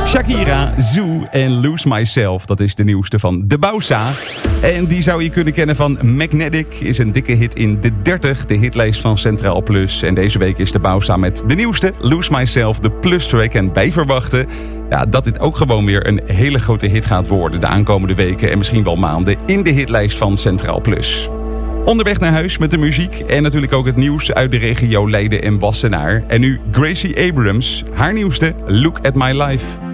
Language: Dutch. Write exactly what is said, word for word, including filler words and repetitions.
Shakira, Zoo en Lose Myself. Dat is de nieuwste van De Bausa. En die zou je kunnen kennen van Magnetic. Is een dikke hit in de dertig, de hitlijst van Centraal Plus. En deze week is De Bausa met de nieuwste, Lose Myself, de Plus track. En wij verwachten ja, dat dit ook gewoon weer een hele grote hit gaat worden de aankomende weken en misschien wel maanden in de hitlijst van Centraal Plus. Onderweg naar huis met de muziek en natuurlijk ook het nieuws uit de regio Leiden en Wassenaar. En nu Gracie Abrams, haar nieuwste Look at My Life.